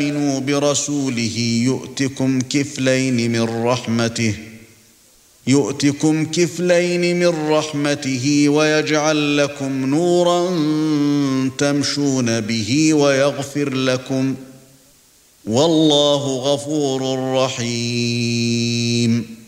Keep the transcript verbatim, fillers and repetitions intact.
آمنوا برسوله يؤتكم كفلين من رحمته يؤتكم كفلين من رحمته ويجعل لكم نورا تمشون به ويغفر لكم والله غفور رحيم